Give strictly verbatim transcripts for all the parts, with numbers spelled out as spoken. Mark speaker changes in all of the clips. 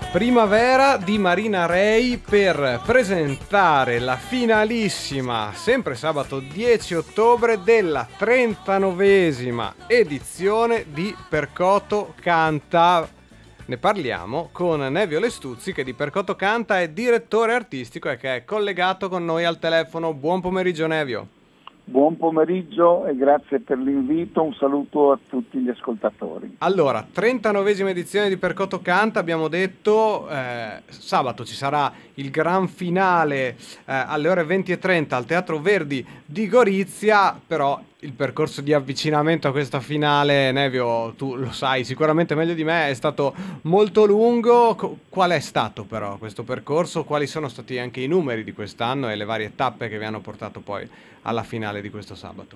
Speaker 1: Primavera di Marina Rei per presentare la finalissima, sempre sabato dieci ottobre, della trentanovesima edizione di Percoto Canta. Ne parliamo con Nevio Lestuzzi, che di Percoto Canta è direttore artistico e che è collegato con noi al telefono. Buon pomeriggio Nevio.
Speaker 2: Buon pomeriggio e grazie per l'invito, un saluto a tutti gli ascoltatori.
Speaker 1: Allora, trentanovesima edizione di Percoto Canta, abbiamo detto, eh, sabato ci sarà il gran finale eh, alle ore venti e trenta al Teatro Verdi di Gorizia, però il percorso di avvicinamento a questa finale, Nevio, tu lo sai sicuramente meglio di me, è stato molto lungo. Qual è stato però questo percorso? Quali sono stati anche i numeri di quest'anno e le varie tappe che vi hanno portato poi alla finale di questo sabato?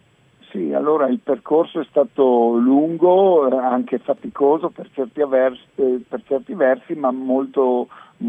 Speaker 2: Sì, allora il percorso è stato lungo, anche faticoso per certi versi, per certi versi ma molto,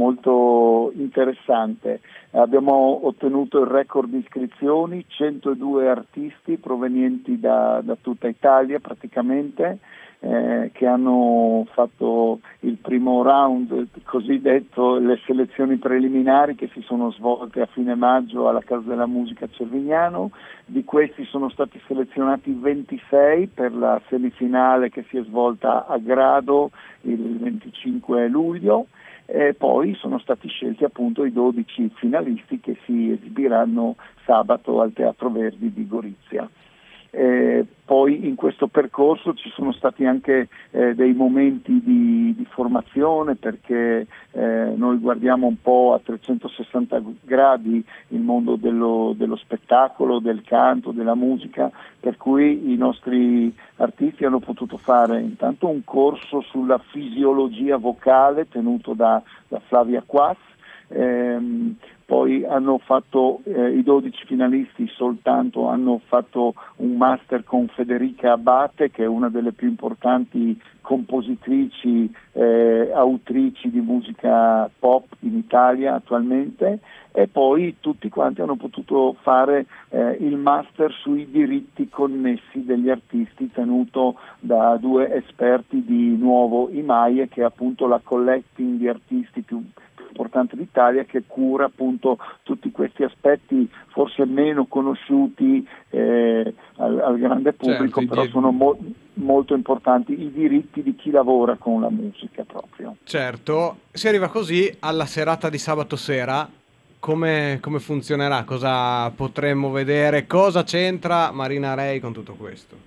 Speaker 2: molto interessante. Abbiamo ottenuto il record di iscrizioni, centodue artisti provenienti da, da tutta Italia praticamente, eh, che hanno fatto il primo round, cosiddetto le selezioni preliminari, che si sono svolte a fine maggio alla Casa della Musica a Cervignano. Di questi sono stati selezionati ventisei per la semifinale che si è svolta a Grado il venticinque luglio. E poi sono stati scelti appunto i dodici finalisti che si esibiranno sabato al Teatro Verdi di Gorizia. Eh, poi in questo percorso ci sono stati anche eh, dei momenti di, di formazione, perché eh, noi guardiamo un po' a trecentosessanta gradi il mondo dello, dello spettacolo, del canto, della musica, per cui i nostri artisti hanno potuto fare intanto un corso sulla fisiologia vocale tenuto da, da Flavia Quas. Ehm, poi hanno fatto eh, i dodici finalisti soltanto hanno fatto un master con Federica Abate, che è una delle più importanti compositrici, eh, autrici di musica pop in Italia attualmente, e poi tutti quanti hanno potuto fare eh, il master sui diritti connessi degli artisti, tenuto da due esperti di Nuovo Imaie, che è appunto la collecting di artisti più importante d'Italia, che cura appunto tutti questi aspetti forse meno conosciuti eh, al, al grande pubblico,
Speaker 1: certo,
Speaker 2: però
Speaker 1: di...
Speaker 2: sono mo- molto importanti i diritti di chi lavora con la musica proprio.
Speaker 1: Certo, si arriva così alla serata di sabato sera. Come, come funzionerà? Cosa potremmo vedere? Cosa c'entra Marina Rei con tutto questo?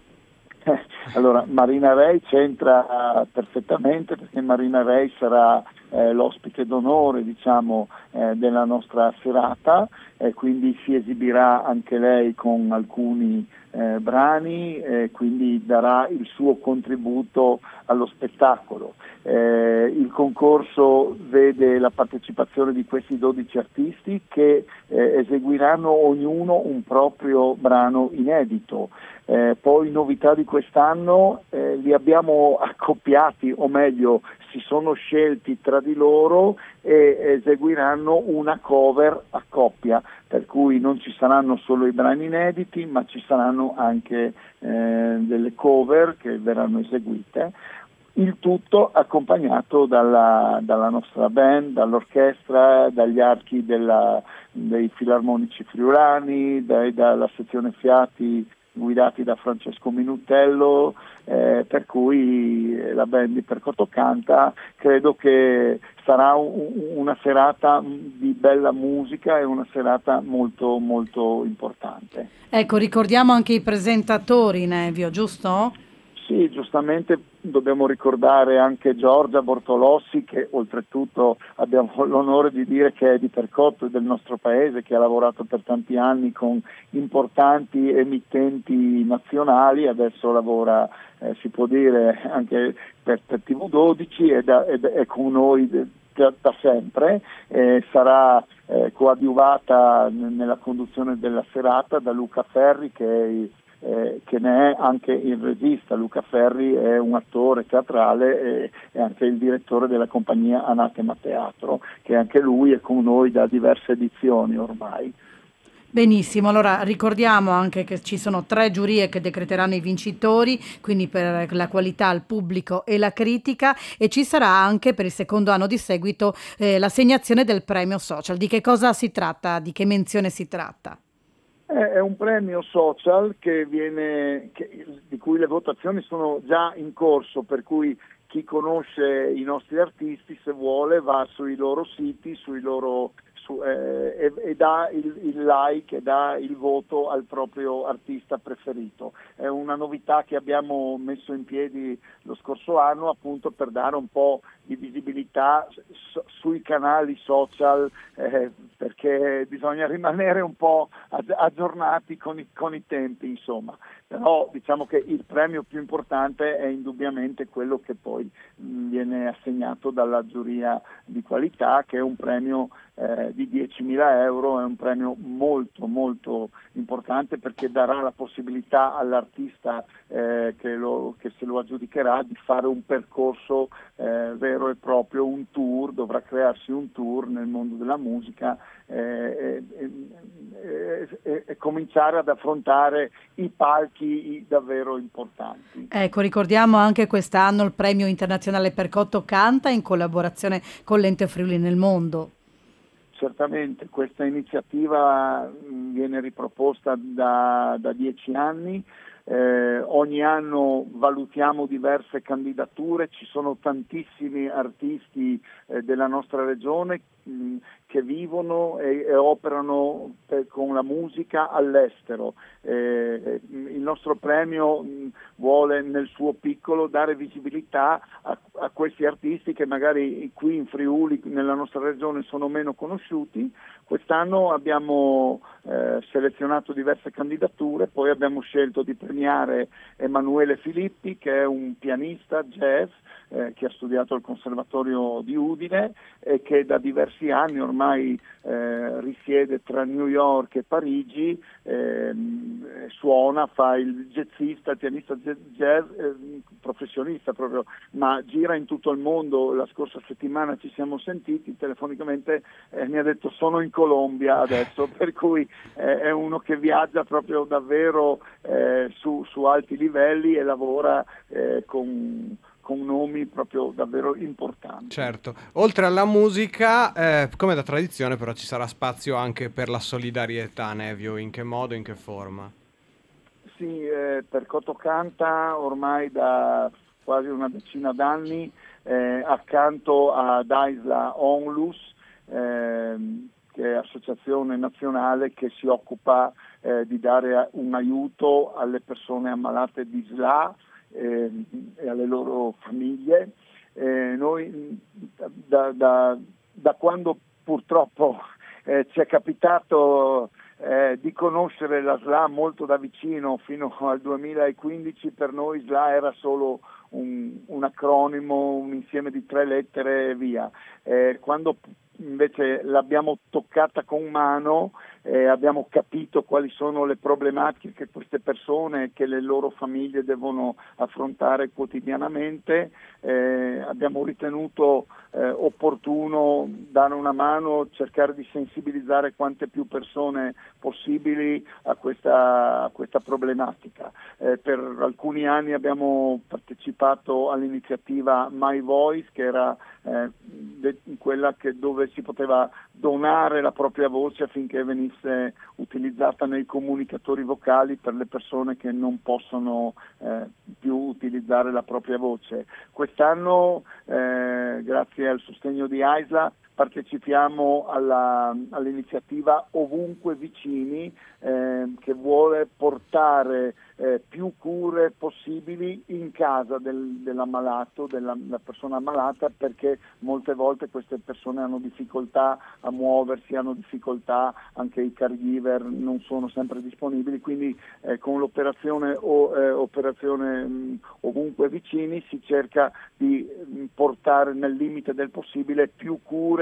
Speaker 2: Allora, Marina Rei c'entra perfettamente, perché Marina Rei sarà eh, l'ospite d'onore, diciamo, eh, della nostra serata, e quindi si esibirà anche lei con alcuni eh, brani, e quindi darà il suo contributo allo spettacolo. Eh, il concorso vede la partecipazione di questi dodici artisti, che eh, eseguiranno ognuno un proprio brano inedito. Eh, poi novità di quest'anno, eh, li abbiamo accoppiati, o meglio si sono scelti tra di loro e eseguiranno una cover a coppia, per cui non ci saranno solo i brani inediti, ma ci saranno anche eh, delle cover che verranno eseguite. Il tutto accompagnato dalla, dalla nostra band, dall'orchestra, dagli archi della, dei filarmonici friulani, dai, dalla sezione fiati guidati da Francesco Minutello, eh, per cui la band di Percoto Canta credo che sarà un, una serata di bella musica e una serata molto molto importante.
Speaker 3: Ecco, ricordiamo anche i presentatori, Nevio, giusto?
Speaker 2: Sì, giustamente dobbiamo ricordare anche Giorgia Bortolossi, che oltretutto abbiamo l'onore di dire che è di Percoto, del nostro paese, che ha lavorato per tanti anni con importanti emittenti nazionali, adesso lavora, eh, si può dire, anche per, per T V dodici, ed è con noi da, da sempre. Eh, sarà eh, coadiuvata nella conduzione della serata da Luca Ferri, che è il Eh, che ne è anche il regista. Luca Ferri è un attore teatrale e è anche il direttore della compagnia Anatema Teatro, che anche lui è con noi da diverse edizioni ormai.
Speaker 3: Benissimo, allora ricordiamo anche che ci sono tre giurie che decreteranno i vincitori, quindi per la qualità, il pubblico e la critica, e ci sarà anche per il secondo anno di seguito eh, l'assegnazione del premio social. Di che cosa si tratta? Di che menzione si tratta?
Speaker 2: È un premio social che viene, che, di cui le votazioni sono già in corso, per cui chi conosce i nostri artisti, se vuole, va sui loro siti, sui loro, su, eh, e, e dà il, il like e dà il voto al proprio artista preferito. È una novità che abbiamo messo in piedi lo scorso anno, appunto per dare un po' di visibilità su, sui canali social, eh, perché bisogna rimanere un po' aggiornati con i, con i tempi, insomma. Però diciamo che il premio più importante è indubbiamente quello che poi mh, viene assegnato dalla giuria di qualità, che è un premio eh, di diecimila euro, è un premio molto molto importante, perché darà la possibilità all'artista eh, che, lo, che se lo aggiudicherà di fare un percorso eh, vero e proprio, un tour, dovrà crearsi un tour nel mondo della musica eh, e, e, e, e cominciare ad affrontare i palchi davvero importanti.
Speaker 3: Ecco, ricordiamo anche quest'anno il premio internazionale Percotto Canta in collaborazione con l'Ente Friuli nel Mondo.
Speaker 2: Certamente, questa iniziativa viene riproposta da, da dieci anni. Eh, ogni anno valutiamo diverse candidature, ci sono tantissimi artisti eh, della nostra regione mh, che vivono e, e operano per, con la musica all'estero. Eh, il nostro premio mh, vuole nel suo piccolo dare visibilità a, a questi artisti che magari qui in Friuli, nella nostra regione, sono meno conosciuti. Quest'anno abbiamo eh, selezionato diverse candidature, poi abbiamo scelto di premiare Emanuele Filippi, che è un pianista jazz eh, che ha studiato al Conservatorio di Udine e che da diversi anni ormai eh, risiede tra New York e Parigi, eh, suona, fa il jazzista, il pianista jazz, eh, professionista proprio, ma gira in tutto il mondo. La scorsa settimana ci siamo sentiti telefonicamente, eh, mi ha detto sono in Colombia adesso, per cui eh, è uno che viaggia proprio davvero eh, su, su alti livelli e lavora eh, con, con nomi proprio davvero importanti.
Speaker 1: Certo, oltre alla musica, eh, come da tradizione però ci sarà spazio anche per la solidarietà, Nevio, in che modo, in che forma?
Speaker 2: Sì, eh, Percotto Canta ormai da quasi una decina d'anni eh, accanto ad Aisla Onlus, eh, che è associazione nazionale che si occupa eh, di dare un aiuto alle persone ammalate di S L A eh, e alle loro famiglie. Eh, noi da, da, da quando purtroppo eh, ci è capitato eh, di conoscere la S L A molto da vicino fino al duemilaquindici, per noi S L A era solo un, un acronimo, un insieme di tre lettere e via. Eh, quando invece l'abbiamo toccata con mano, eh, abbiamo capito quali sono le problematiche che queste persone, che le loro famiglie devono affrontare quotidianamente, eh, abbiamo ritenuto eh, opportuno dare una mano, cercare di sensibilizzare quante più persone possibili a questa, a questa problematica. Eh, per alcuni anni abbiamo partecipato all'iniziativa My Voice, che era eh, de- quella che, dove si poteva donare la propria voce affinché venisse utilizzata nei comunicatori vocali per le persone che non possono eh, più utilizzare la propria voce. Quest'anno, eh, grazie al sostegno di AISLA, partecipiamo alla, all'iniziativa Ovunque Vicini, eh, che vuole portare eh, più cure possibili in casa del, dell'ammalato, della, della persona ammalata, perché molte volte queste persone hanno difficoltà a muoversi, hanno difficoltà, anche i caregiver non sono sempre disponibili, quindi eh, con l'operazione o, eh, operazione mh, Ovunque Vicini si cerca di mh, portare nel limite del possibile più cure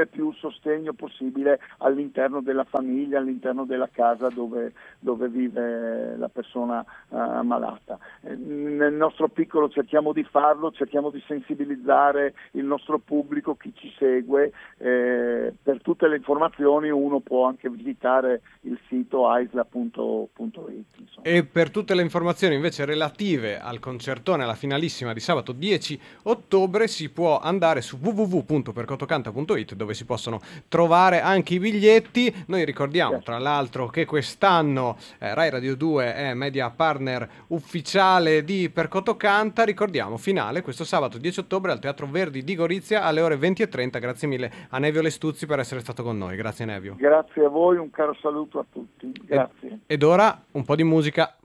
Speaker 2: offrire più sostegno possibile all'interno della famiglia, all'interno della casa dove, dove vive la persona uh, malata. Eh, nel nostro piccolo cerchiamo di farlo, cerchiamo di sensibilizzare il nostro pubblico, chi ci segue. Eh, per tutte le informazioni uno può anche visitare il sito aisla punto it.
Speaker 1: E per tutte le informazioni invece relative al concertone, alla finalissima di sabato dieci ottobre, si può andare su w w w punto percotocanta punto it, dove si possono trovare anche i biglietti. Noi ricordiamo tra l'altro che quest'anno eh, Rai Radio due è media partner ufficiale di Percoto Canta. Ricordiamo, finale questo sabato dieci ottobre al Teatro Verdi di Gorizia alle ore venti e trenta. Grazie mille a Nevio Lestuzzi per essere stato con noi. Grazie Nevio.
Speaker 2: Grazie a voi, un caro saluto a tutti. Grazie.
Speaker 1: Ed, ed ora un po' di musica.